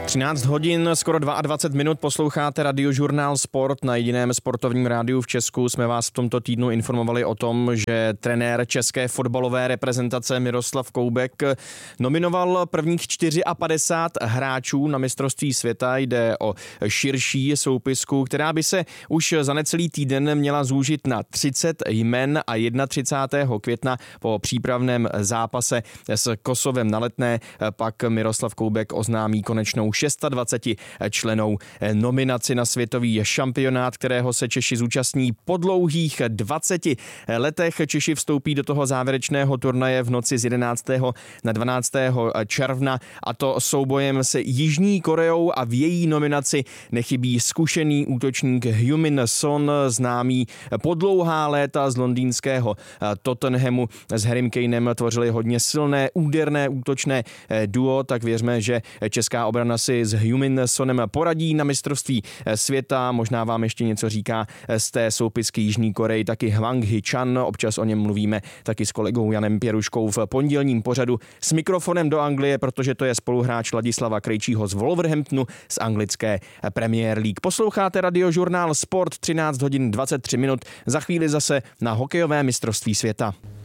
13 hodin, skoro 22 minut posloucháte Radiožurnál Sport. Na jediném sportovním rádiu v Česku jsme vás v tomto týdnu informovali o tom, že trenér české fotbalové reprezentace Miroslav Koubek nominoval prvních 54 hráčů na mistrovství světa. Jde o širší soupisku, která by se už za necelý týden měla zúžit na 30 jmen a 31. května po přípravném zápase s Kosovem na Letné pak Miroslav Koubek oznámí konečnou 26 člennou nominaci na světový šampionát, kterého se Češi zúčastní po dlouhých 20 letech. Češi vstoupí do toho závěrečného turnaje v noci z 11. na 12. června, a to soubojem s Jižní Koreou, a v její nominaci nechybí zkušený útočník Heung-min Son, známý po dlouhá léta z londýnského Tottenhamu. S Harrym Kanem tvořili hodně silné, úderné, útočné duo, tak věřme, že česká obrana si s Heung-min Sonem poradí na mistrovství světa. Možná vám ještě něco říká z té soupisky Jižní Koreji taky Hwang Hee-chan, občas o něm mluvíme taky s kolegou Janem Pěruškou v pondělním pořadu S mikrofonem do Anglie, protože to je spoluhráč Ladislava Krejčího z Wolverhamptonu z anglické Premier League. Posloucháte Radiožurnál Sport, 13 hodin 23 minut, za chvíli zase na hokejové mistrovství světa.